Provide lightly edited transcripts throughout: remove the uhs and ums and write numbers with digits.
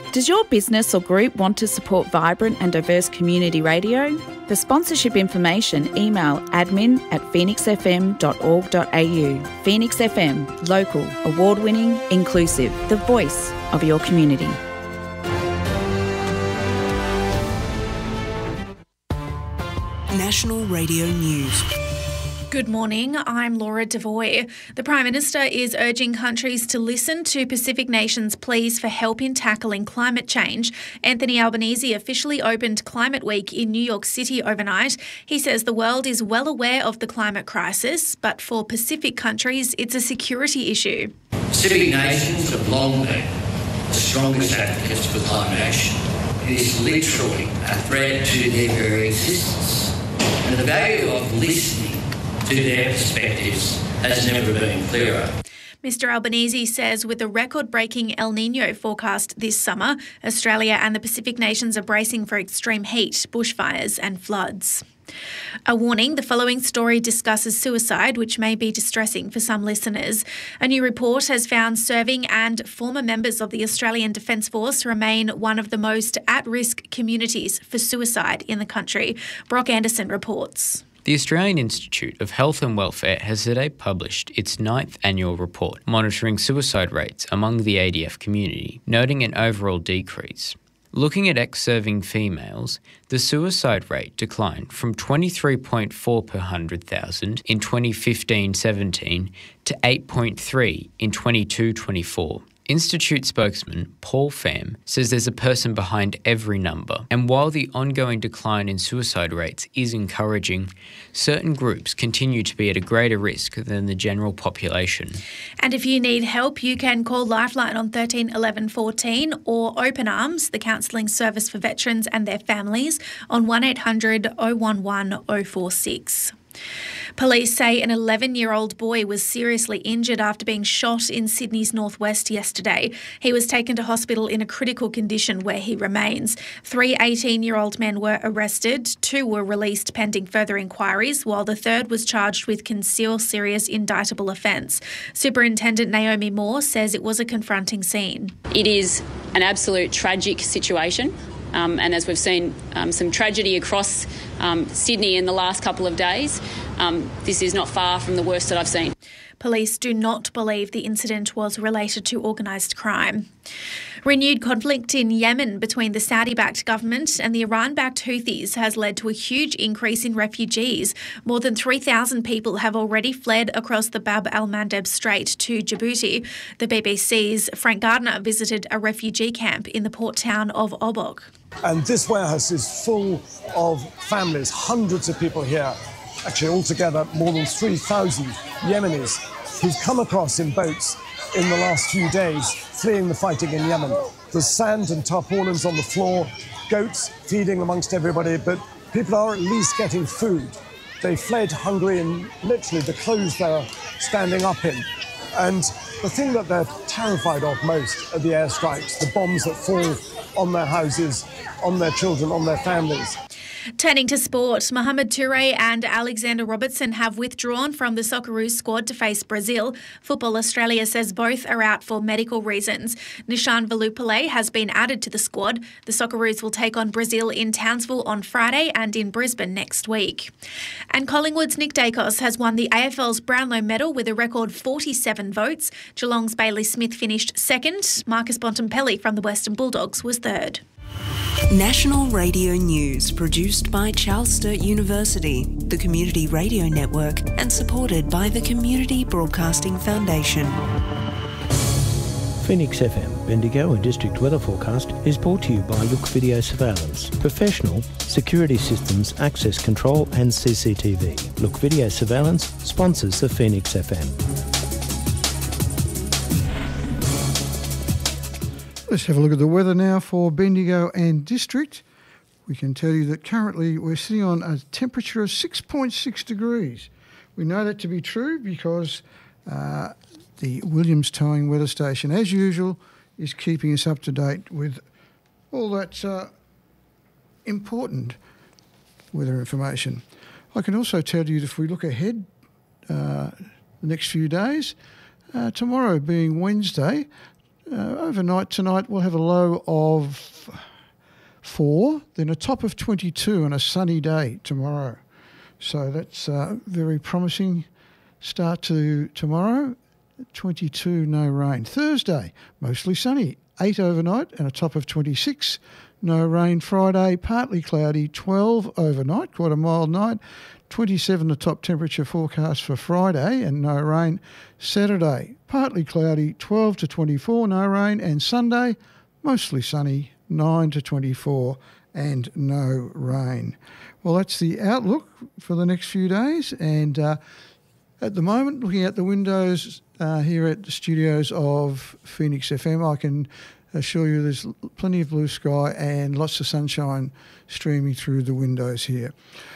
Does your business or group want to support vibrant and diverse community radio? For sponsorship information, email admin@phoenixfm.org.au. Phoenix FM, local, award-winning, inclusive, the voice of your community. National Radio News. Good morning, I'm Laura Devoy. The Prime Minister is urging countries to listen to Pacific nations' pleas for help in tackling climate change. Anthony Albanese officially opened Climate Week in New York City overnight. He says the world is well aware of the climate crisis, but for Pacific countries, it's a security issue. Pacific nations have long been the strongest advocates for climate action. It is literally a threat to their very existence. And the value of listening to their perspectives has never been clearer. Mr Albanese says with a record-breaking El Niño forecast this summer, Australia and the Pacific nations are bracing for extreme heat, bushfires and floods. A warning, the following story discusses suicide, which may be distressing for some listeners. A new report has found serving and former members of the Australian Defence Force remain one of the most at-risk communities for suicide in the country. Brock Anderson reports. The Australian Institute of Health and Welfare has today published its 9th annual report monitoring suicide rates among the ADF community, noting an overall decrease. Looking at ex-serving females, the suicide rate declined from 23.4 per 100,000 in 2015-17 to 8.3 in 22-24. Institute spokesman Paul Pham says there's a person behind every number, and while the ongoing decline in suicide rates is encouraging, certain groups continue to be at a greater risk than the general population. And if you need help, you can call Lifeline on 13 11 14 or Open Arms, the counselling service for veterans and their families, on 1800 011 046. Police say an 11-year-old boy was seriously injured after being shot in Sydney's northwest yesterday. He was taken to hospital in a critical condition where he remains. 3 18-year-old men were arrested, 2 were released pending further inquiries, while the third was charged with concealed serious indictable offence. Superintendent Naomi Moore says it was a confronting scene. It is an absolute tragic situation. And as we've seen some tragedy across Sydney in the last couple of days, this is not far from the worst that I've seen. Police do not believe the incident was related to organised crime. Renewed conflict in Yemen between the Saudi-backed government and the Iran-backed Houthis has led to a huge increase in refugees. More than 3,000 people have already fled across the Bab al-Mandeb Strait to Djibouti. The BBC's Frank Gardner visited a refugee camp in the port town of Obok. And this warehouse is full of families, hundreds of people here. Actually, altogether, more than 3,000 Yemenis who've come across in boats in the last few days, fleeing the fighting in Yemen. There's sand and tarpaulins on the floor, goats feeding amongst everybody, but people are at least getting food. They fled Hungary in literally the clothes they're standing up in. And the thing that they're terrified of most are the airstrikes, the bombs that fall on their houses, on their children, on their families. Turning to sport, Mohamed Touré and Alexander Robertson have withdrawn from the Socceroos squad to face Brazil. Football Australia says both are out for medical reasons. Nishan Velupillay has been added to the squad. The Socceroos will take on Brazil in Townsville on Friday and in Brisbane next week. And Collingwood's Nick Dacos has won the AFL's Brownlow medal with a record 47 votes. Geelong's Bailey Smith finished second. Marcus Bontempelli from the Western Bulldogs was third. National Radio News, produced by Charles Sturt University, the Community Radio Network, and supported by the Community Broadcasting Foundation. Phoenix FM, Bendigo and District Weather Forecast is brought to you by Look Video Surveillance. Professional security systems, access control and CCTV. Look Video Surveillance sponsors the Phoenix FM. Let's have a look at the weather now for Bendigo and District. We can tell you that currently we're sitting on a temperature of 6.6 degrees. We know that to be true because the Williams Towing Weather Station, as usual, is keeping us up to date with all that important weather information. I can also tell you that if we look ahead the next few days, tomorrow being Wednesday, overnight tonight we'll have a low of 4, then a top of 22 and a sunny day tomorrow. So that's a very promising start to tomorrow. 22, no rain. Thursday, mostly sunny, 8 overnight and a top of 26, no rain. Friday, partly cloudy, 12 overnight, quite a mild night. 27 the top temperature forecast for Friday and no rain. Saturday, partly cloudy, 12 to 24, no rain. And Sunday, mostly sunny, 9 to 24 and no rain. Well, that's the outlook for the next few days. And at the moment, looking out the windows here at the studios of Phoenix FM, I can assure you there's plenty of blue sky and lots of sunshine streaming through the windows here.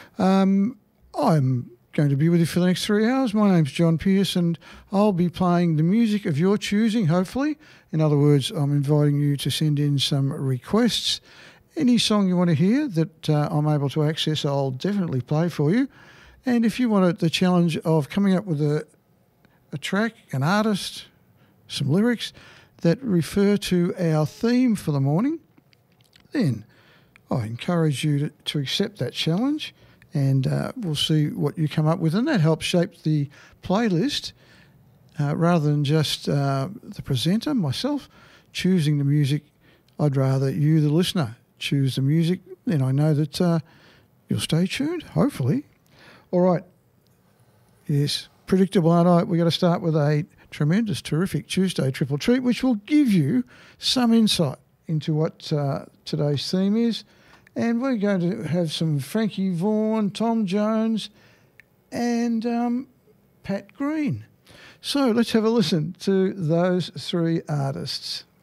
I'm going to be with you for the next 3 hours. My name's John Pearce and I'll be playing the music of your choosing, hopefully. In other words, I'm inviting you to send in some requests. Any song you want to hear that I'm able to access, I'll definitely play for you. And if you want the challenge of coming up with a track, an artist, some lyrics that refer to our theme for the morning, then I encourage you to accept that challenge. And we'll see what you come up with. And that helps shape the playlist rather than just the presenter, myself, choosing the music. I'd rather you, the listener, choose the music. Then I know that you'll stay tuned, hopefully. All right. Yes, predictable, aren't I? We've got to start with a tremendous, terrific Tuesday triple treat, which will give you some insight into what today's theme is. And we're going to have some Frankie Vaughan, Tom Jones and Pat Green. So let's have a listen to those 3 artists.